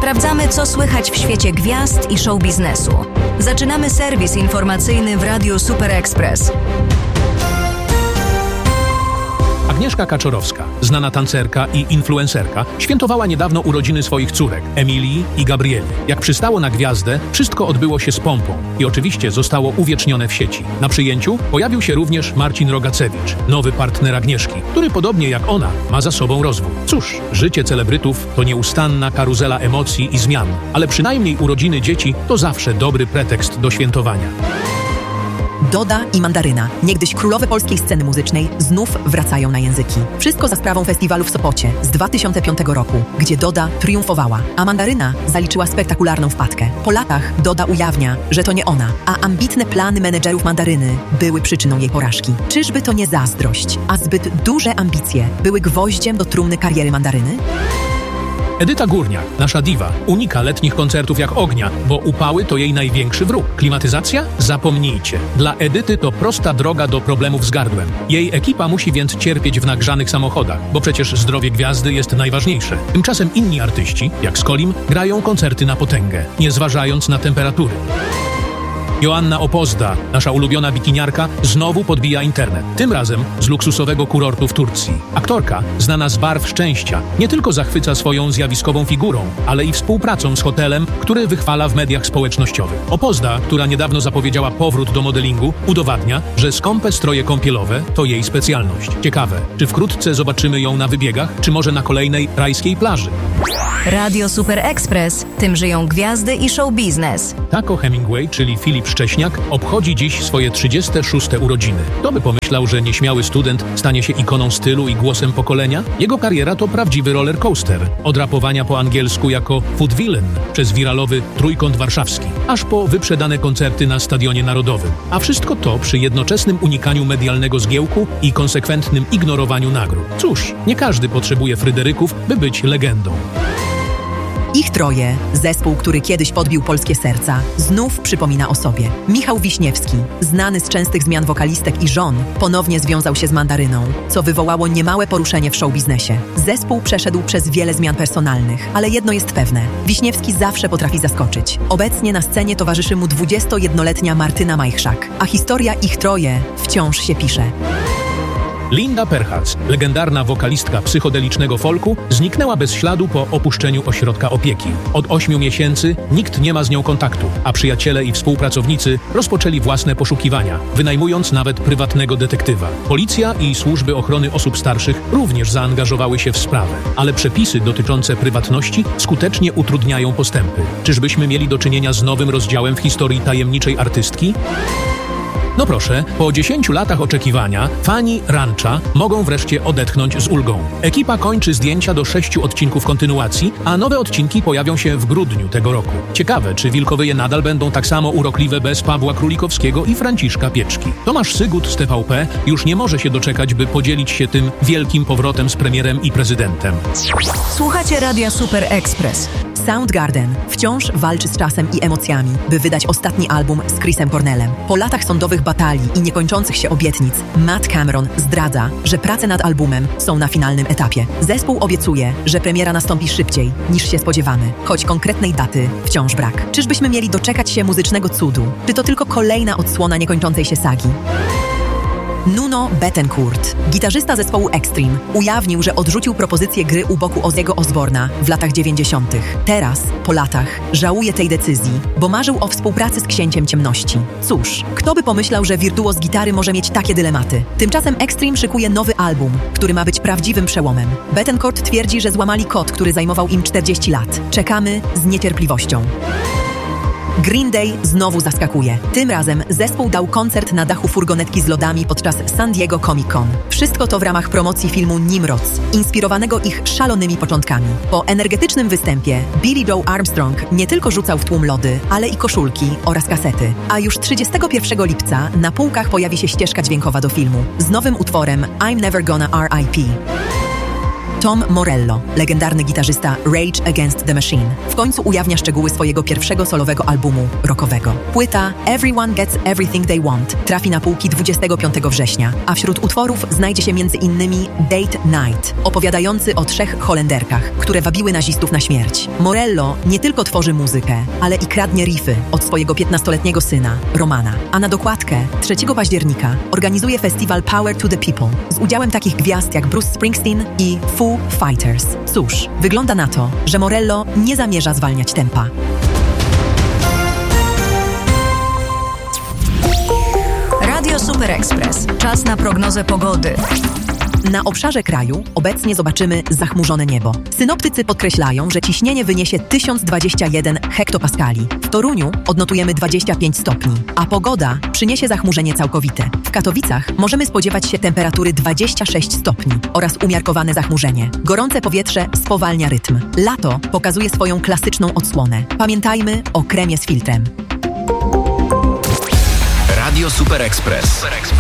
Sprawdzamy, co słychać w świecie gwiazd i show biznesu. Zaczynamy serwis informacyjny w Radiu Super Express. Agnieszka Kaczorowska, znana tancerka i influencerka, świętowała niedawno urodziny swoich córek, Emilii i Gabrieli. Jak przystało na gwiazdę, wszystko odbyło się z pompą i oczywiście zostało uwiecznione w sieci. Na przyjęciu pojawił się również Marcin Rogacewicz, nowy partner Agnieszki, który podobnie jak ona ma za sobą rozwód. Cóż, życie celebrytów to nieustanna karuzela emocji i zmian, ale przynajmniej urodziny dzieci to zawsze dobry pretekst do świętowania. Doda i Mandaryna, niegdyś królowe polskiej sceny muzycznej, znów wracają na języki. Wszystko za sprawą festiwalu w Sopocie z 2005 roku, gdzie Doda triumfowała, a Mandaryna zaliczyła spektakularną wpadkę. Po latach Doda ujawnia, że to nie ona, a ambitne plany menedżerów Mandaryny były przyczyną jej porażki. Czyżby to nie zazdrość, a zbyt duże ambicje były gwoździem do trumny kariery Mandaryny? Edyta Górniak, nasza diwa, unika letnich koncertów jak ognia, bo upały to jej największy wróg. Klimatyzacja? Zapomnijcie. Dla Edyty to prosta droga do problemów z gardłem. Jej ekipa musi więc cierpieć w nagrzanych samochodach, bo przecież zdrowie gwiazdy jest najważniejsze. Tymczasem inni artyści, jak Skolim, grają koncerty na potęgę, nie zważając na temperatury. Joanna Opozda, nasza ulubiona bikiniarka, znowu podbija internet. Tym razem z luksusowego kurortu w Turcji. Aktorka, znana z barw szczęścia, nie tylko zachwyca swoją zjawiskową figurą, ale i współpracą z hotelem, który wychwala w mediach społecznościowych. Opozda, która niedawno zapowiedziała powrót do modelingu, udowadnia, że skąpe stroje kąpielowe to jej specjalność. Ciekawe, czy wkrótce zobaczymy ją na wybiegach, czy może na kolejnej rajskiej plaży? Radio Super Express. Tym żyją gwiazdy i show biznes. Taco Hemingway, czyli Filip Szcześniak, obchodzi dziś swoje 36. urodziny. Kto by pomyślał, że nieśmiały student stanie się ikoną stylu i głosem pokolenia? Jego kariera to prawdziwy roller coaster. Od rapowania po angielsku jako Food Villain przez wiralowy Trójkąt Warszawski, aż po wyprzedane koncerty na Stadionie Narodowym. A wszystko to przy jednoczesnym unikaniu medialnego zgiełku i konsekwentnym ignorowaniu nagród. Cóż, nie każdy potrzebuje Fryderyków, by być legendą. Ich troje, zespół, który kiedyś podbił polskie serca, znów przypomina o sobie. Michał Wiśniewski, znany z częstych zmian wokalistek i żon, ponownie związał się z Mandaryną, co wywołało niemałe poruszenie w showbiznesie. Zespół przeszedł przez wiele zmian personalnych, ale jedno jest pewne. Wiśniewski zawsze potrafi zaskoczyć. Obecnie na scenie towarzyszy mu 21-letnia Martyna Majchrzak, a historia ich troje wciąż się pisze. Linda Perhals, legendarna wokalistka psychodelicznego folku, zniknęła bez śladu po opuszczeniu ośrodka opieki. Od 8 miesięcy nikt nie ma z nią kontaktu, a przyjaciele i współpracownicy rozpoczęli własne poszukiwania, wynajmując nawet prywatnego detektywa. Policja i służby ochrony osób starszych również zaangażowały się w sprawę, ale przepisy dotyczące prywatności skutecznie utrudniają postępy. Czyżbyśmy mieli do czynienia z nowym rozdziałem w historii tajemniczej artystki? No proszę, po 10 latach oczekiwania fani Rancha mogą wreszcie odetchnąć z ulgą. Ekipa kończy zdjęcia do 6 odcinków kontynuacji, a nowe odcinki pojawią się w grudniu tego roku. Ciekawe, czy Wilkowyje nadal będą tak samo urokliwe bez Pawła Królikowskiego i Franciszka Pieczki. Tomasz Sygut z TVP już nie może się doczekać, by podzielić się tym wielkim powrotem z premierem i prezydentem. Słuchacie Radia Super Express. Soundgarden wciąż walczy z czasem i emocjami, by wydać ostatni album z Chrisem Cornellem. Po latach sądowych batalii i niekończących się obietnic, Matt Cameron zdradza, że prace nad albumem są na finalnym etapie. Zespół obiecuje, że premiera nastąpi szybciej niż się spodziewamy, choć konkretnej daty wciąż brak. Czyżbyśmy mieli doczekać się muzycznego cudu? Czy to tylko kolejna odsłona niekończącej się sagi? Nuno Bettencourt, gitarzysta zespołu Extreme, ujawnił, że odrzucił propozycję gry u boku Ozzy'ego Osbourna w latach 90. Teraz, po latach, żałuje tej decyzji, bo marzył o współpracy z Księciem Ciemności. Cóż, kto by pomyślał, że wirtuoz gitary może mieć takie dylematy? Tymczasem Extreme szykuje nowy album, który ma być prawdziwym przełomem. Bettencourt twierdzi, że złamali kod, który zajmował im 40 lat. Czekamy z niecierpliwością. Green Day znowu zaskakuje. Tym razem zespół dał koncert na dachu furgonetki z lodami podczas San Diego Comic Con. Wszystko to w ramach promocji filmu Nimrods, inspirowanego ich szalonymi początkami. Po energetycznym występie Billie Joe Armstrong nie tylko rzucał w tłum lody, ale i koszulki oraz kasety. A już 31 lipca na półkach pojawi się ścieżka dźwiękowa do filmu z nowym utworem I'm Never Gonna R.I.P. Tom Morello, legendarny gitarzysta Rage Against the Machine, w końcu ujawnia szczegóły swojego pierwszego solowego albumu rockowego. Płyta Everyone Gets Everything They Want trafi na półki 25 września, a wśród utworów znajdzie się m.in. Date Night, opowiadający o 3 Holenderkach, które wabiły nazistów na śmierć. Morello nie tylko tworzy muzykę, ale i kradnie riffy od swojego 15-letniego syna, Romana. A na dokładkę 3 października organizuje festiwal Power to the People z udziałem takich gwiazd jak Bruce Springsteen i Foo Fighters. Cóż, wygląda na to, że Morello nie zamierza zwalniać tempa. Radio Super Express. Czas na prognozę pogody. Na obszarze kraju obecnie zobaczymy zachmurzone niebo. Synoptycy podkreślają, że ciśnienie wyniesie 1021 hektopaskali. W Toruniu odnotujemy 25 stopni, a pogoda przyniesie zachmurzenie całkowite. W Katowicach możemy spodziewać się temperatury 26 stopni oraz umiarkowane zachmurzenie. Gorące powietrze spowalnia rytm. Lato pokazuje swoją klasyczną odsłonę. Pamiętajmy o kremie z filtrem. Radio Super Express.